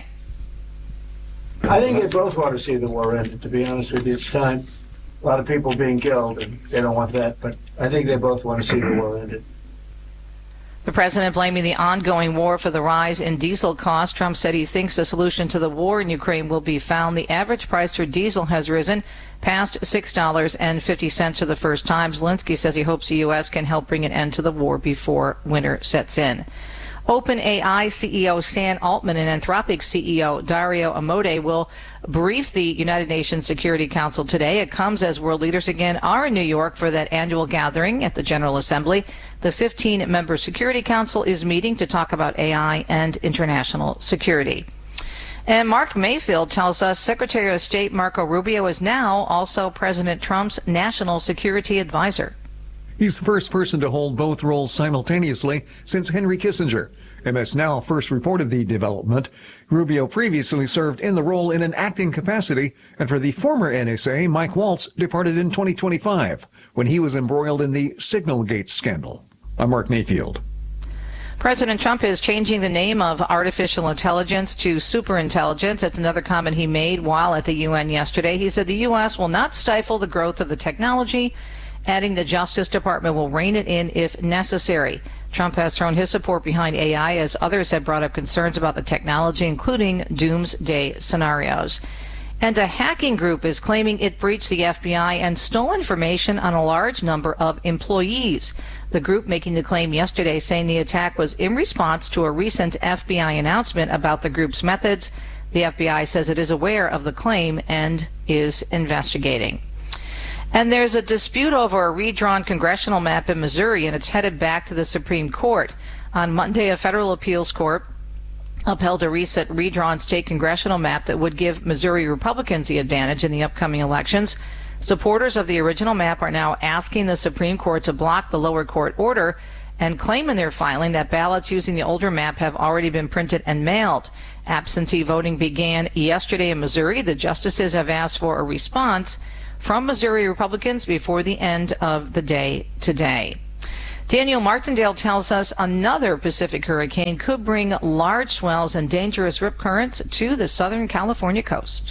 I think they both want to see the war ended, to be honest with you. It's time. A lot of people being killed, and they don't want that, but I think they both want to see the war ended. The president blaming the ongoing war for the rise in diesel costs. Trump said he thinks the solution to the war in Ukraine will be found. The average price for diesel has risen past $6.50 for the first time. Zelensky says he hopes the U.S. can help bring an end to the war before winter sets in. OpenAI CEO Sam Altman and Anthropic CEO Dario Amodei will brief the United Nations Security Council today. It comes as world leaders again are in New York for that annual gathering at the General Assembly. The 15-member Security Council is meeting to talk about AI and international security. And Mark Mayfield tells us Secretary of State Marco Rubio is now also President Trump's national security advisor. He's the first person to hold both roles simultaneously since Henry Kissinger. MS Now first reported the development. Rubio previously served in the role in an acting capacity, and for the former NSA, Mike Waltz departed in 2025 when he was embroiled in the Signalgate scandal. I'm Mark Mayfield. President Trump is changing the name of artificial intelligence to superintelligence. That's another comment he made while at the UN yesterday. He said the U.S. will not stifle the growth of the technology, adding the Justice Department will rein it in if necessary. Trump has thrown his support behind AI as others have brought up concerns about the technology, including doomsday scenarios. And a hacking group is claiming it breached the FBI and stole information on a large number of employees. The group making the claim yesterday, saying the attack was in response to a recent FBI announcement about the group's methods. The FBI says it is aware of the claim and is investigating. And there's a dispute over a redrawn congressional map in Missouri, and it's headed back to the Supreme Court. On Monday, a federal appeals court upheld a recent redrawn state congressional map that would give Missouri Republicans the advantage in the upcoming elections. Supporters of the original map are now asking the Supreme Court to block the lower court order and claim in their filing that ballots using the older map have already been printed and mailed. Absentee voting began yesterday in Missouri. The justices have asked for a response from Missouri Republicans before the end of the day today. Daniel Martindale tells us another Pacific hurricane could bring large swells and dangerous rip currents to the Southern California coast.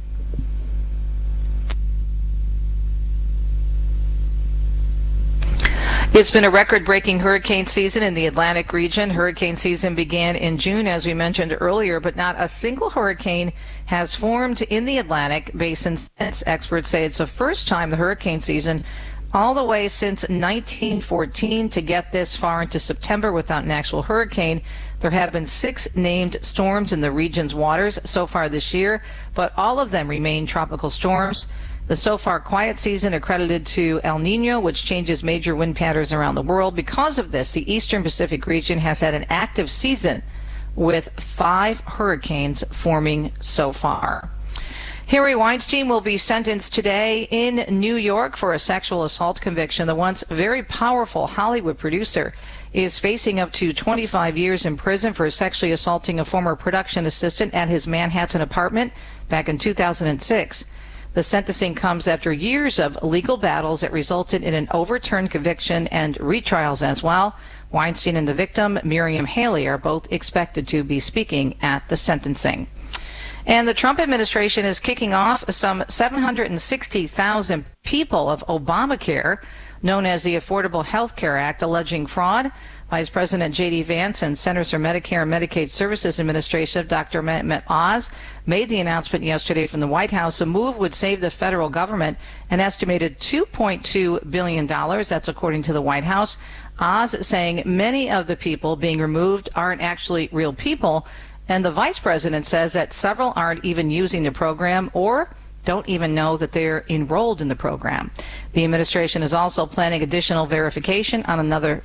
It's been a record-breaking hurricane season in the Atlantic region. Hurricane season began in June, as we mentioned earlier, but not a single hurricane has formed in the Atlantic basin since. Experts say it's the first time the hurricane season all the way since 1914 to get this far into September without an actual hurricane. There have been 6 named storms in the region's waters so far this year, but all of them remain tropical storms. The so far quiet season accredited to El Nino, which changes major wind patterns around the world. Because of this, the Eastern Pacific region has had an active season with 5 hurricanes forming so far. Harry Weinstein will be sentenced today in New York for a sexual assault conviction. The once very powerful Hollywood producer is facing up to 25 years in prison for sexually assaulting a former production assistant at his Manhattan apartment back in 2006. The sentencing comes after years of legal battles that resulted in an overturned conviction and retrials as well. Weinstein and the victim, Miriam Haley, are both expected to be speaking at the sentencing. And the Trump administration is kicking off some 760,000 people of Obamacare, known as the Affordable Health Care Act, alleging fraud. Vice President J.D. Vance and Centers for Medicare and Medicaid Services Administration Dr. Mehmet Oz made the announcement yesterday from the White House. The move would save the federal government an estimated $2.2 billion. That's according to the White House. Oz saying many of the people being removed aren't actually real people. And the vice president says that several aren't even using the program or don't even know that they're enrolled in the program. The administration is also planning additional verification on another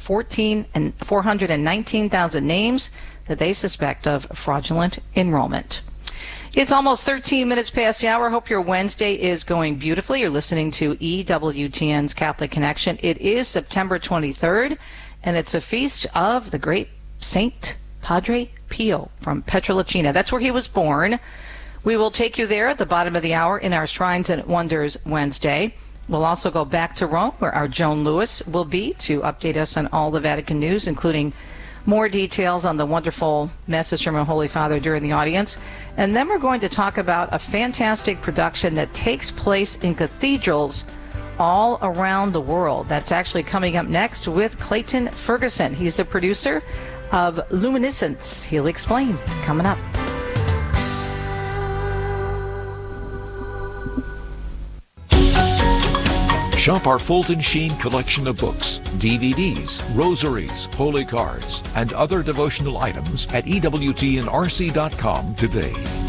419,000 names that they suspect of fraudulent enrollment. It's almost 13 minutes past the hour. Hope your Wednesday is going beautifully. You're listening to EWTN's Catholic Connection. It is September 23rd, and it's a feast of the great Saint Padre Pio from Pietrelcina. That's where he was born. We will take you there at the bottom of the hour in our Shrines and Wonders Wednesday. We'll also go back to Rome, where our Joan Lewis will be to update us on all the Vatican news, including more details on the wonderful message from our Holy Father during the audience. And then we're going to talk about a fantastic production that takes place in cathedrals all around the world. That's actually coming up next with Clayton Ferguson. He's the producer of Luminescence. He'll explain coming up. Shop our Fulton Sheen collection of books, DVDs, rosaries, holy cards, and other devotional items at EWTNRC.com today.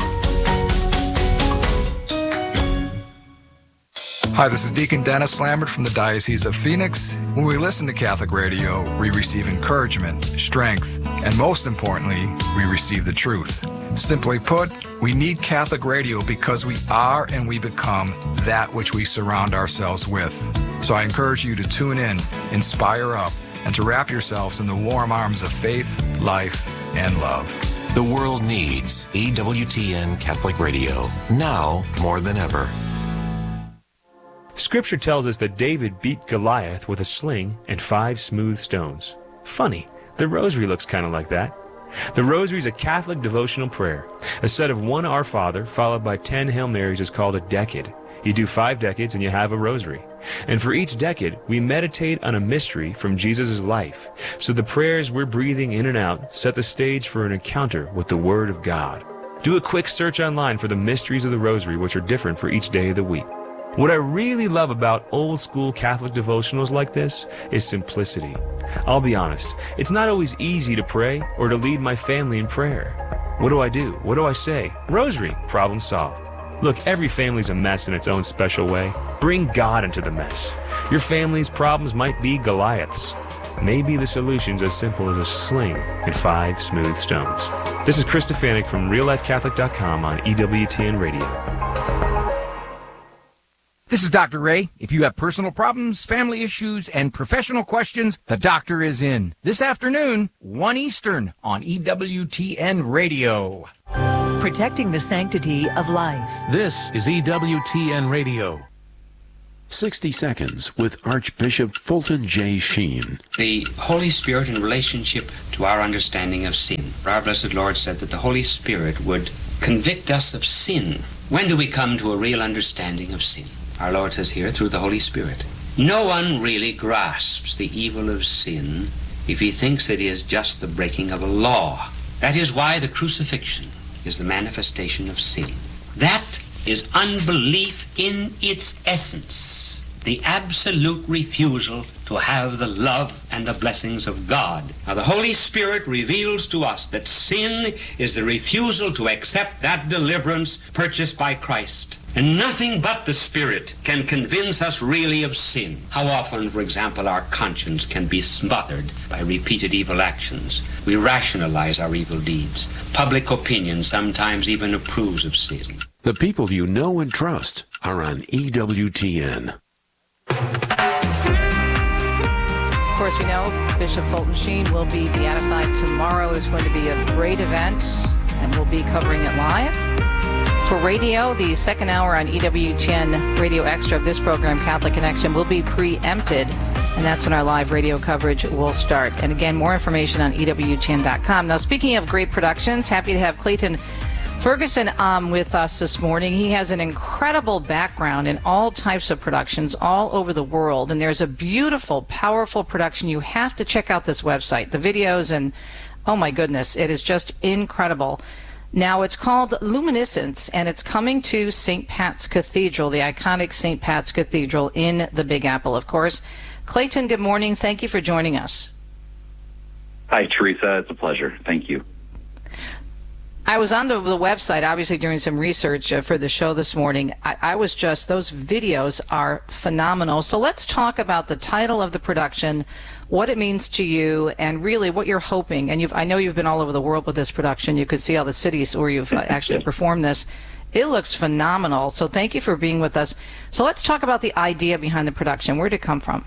Hi, this is Deacon Dennis Lambert from the Diocese of Phoenix. When we listen to Catholic radio, we receive encouragement, strength, and most importantly, we receive the truth. Simply put, we need Catholic radio because we are and we become that which we surround ourselves with. So I encourage you to tune in, inspire up, and to wrap yourselves in the warm arms of faith, life, and love. The world needs EWTN Catholic Radio, now more than ever. Scripture tells us that David beat Goliath with a sling and 5 smooth stones. Funny, the rosary looks kind of like that. The rosary is a Catholic devotional prayer. A set of 1 Our Father followed by 10 Hail Marys is called a decade. You do 5 decades and you have a rosary. And for each decade, we meditate on a mystery from Jesus' life. So the prayers we're breathing in and out set the stage for an encounter with the Word of God. Do a quick search online for the mysteries of the Rosary, which are different for each day of the week. What I really love about old school Catholic devotionals like this is simplicity. I'll be honest, it's not always easy to pray or to lead my family in prayer. What do I do? What do I say? Rosary, problem solved. Look, every family's a mess in its own special way. Bring God into the mess. Your family's problems might be Goliaths. Maybe the solution's as simple as a sling and 5 smooth stones. This is Chris Stefanik from RealLifeCatholic.com on EWTN Radio. This is Dr. Ray. If you have personal problems, family issues, and professional questions, the doctor is in. This afternoon, 1 Eastern on EWTN Radio. Protecting the sanctity of life. This is EWTN Radio. 60 Seconds with Archbishop Fulton J. Sheen. The Holy Spirit in relationship to our understanding of sin. Our blessed Lord said that the Holy Spirit would convict us of sin. When do we come to a real understanding of sin? Our Lord says here, through the Holy Spirit. No one really grasps the evil of sin if he thinks it is just the breaking of a law. That is why the crucifixion is the manifestation of sin. That is unbelief in its essence, the absolute refusal to have the love and the blessings of God. Now, the Holy Spirit reveals to us that sin is the refusal to accept that deliverance purchased by Christ. And nothing but the Spirit can convince us really of sin. How often, for example, our conscience can be smothered by repeated evil actions. We rationalize our evil deeds. Public opinion sometimes even approves of sin. The people you know and trust are on EWTN. Of course, we know Bishop Fulton Sheen will be beatified tomorrow. It's going to be a great event, and we'll be covering it live. For radio, the second hour on EWTN Radio Extra of this program, Catholic Connection, will be preempted, and that's when our live radio coverage will start. And again, more information on EWTN.com. Now, speaking of great productions, happy to have Clayton Ferguson with us this morning. He has an incredible background in all types of productions all over the world, and there's a beautiful, powerful production. You have to check out this website, the videos, and oh my goodness, it is just incredible. Now, it's called Luminescence, and it's coming to St. Pat's Cathedral, the iconic St. Pat's Cathedral in the Big Apple, of course. Clayton, good morning. Thank you for joining us. Hi, Teresa. It's a pleasure. Thank you. I was on the website, obviously, doing some research for the show this morning. I was just, those videos are phenomenal. So let's talk about the title of the production, what it means to you, and really what you're hoping. And I know you've been all over the world with this production. You could see all the cities where you've actually performed this. It looks phenomenal. So thank you for being with us. So let's talk about the idea behind the production. Where did it come from?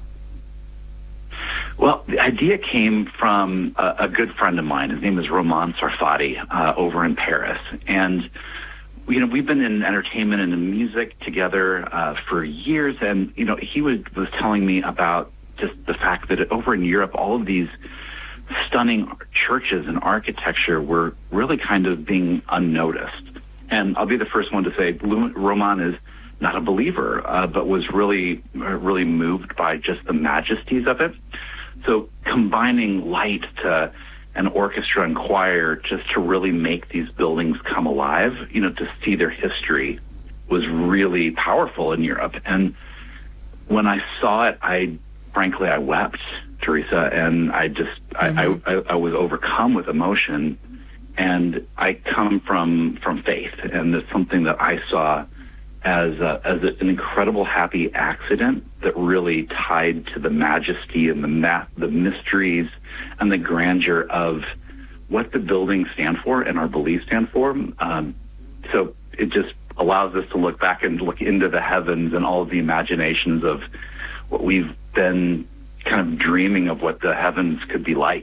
Well, the idea came from a good friend of mine. His name is Roman Sarfati over in Paris. And, you know, we've been in entertainment and in music together for years. And, you know, he was telling me about just the fact that over in Europe, all of these stunning churches and architecture were really kind of being unnoticed. And I'll be the first one to say Roman is not a believer, but was really moved by just the majesties of it. So combining light to an orchestra and choir just to really make these buildings come alive, you know, to see their history was really powerful in Europe. And when I saw it, I wept, Teresa, and I was overcome with emotion. And I come from faith, and it's something that I saw as an incredible happy accident that really tied to the majesty and the mysteries and the grandeur of what the buildings stand for and our beliefs stand for. So it just allows us to look back and look into the heavens and all of the imaginations of what we've been kind of dreaming of what the heavens could be like.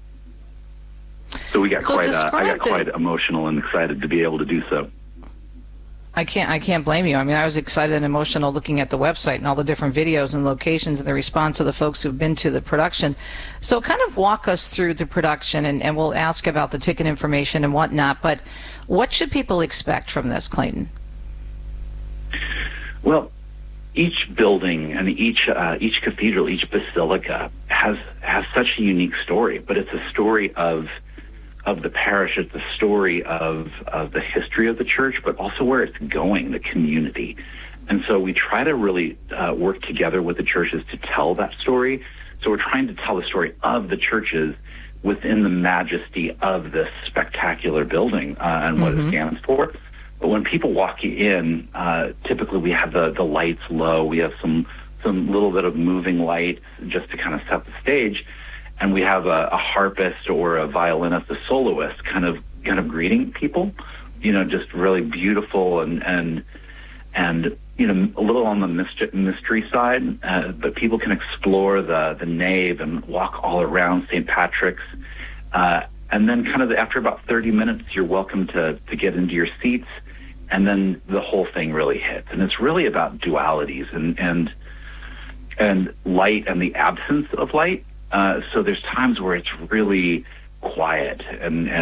So I got quite emotional and excited to be able to do so. I can't blame you. I mean, I was excited and emotional looking at the website and all the different videos and locations and the response of the folks who've been to the production. So kind of walk us through the production, and we'll ask about the ticket information and whatnot. But what should people expect from this, Clayton? Well, each building and each cathedral, each basilica has such a unique story, but it's a story of of the parish. It's the story of the history of the church, but also where it's going, the community. And so we try to really work together with the churches to tell that story. So we're trying to tell the story of the churches within the majesty of this spectacular building and what it stands for. But when people walk in, typically we have the lights low. We have some little bit of moving light just to kind of set the stage. And we have a harpist or a violinist, a soloist kind of greeting people, just really beautiful and a little on the mystery side, but people can explore the nave and walk all around St. Patrick's. And then kind of after about 30 minutes, you're welcome to get into your seats, and then the whole thing really hits. And it's really about dualities and light and the absence of light. So there's times where it's really quiet and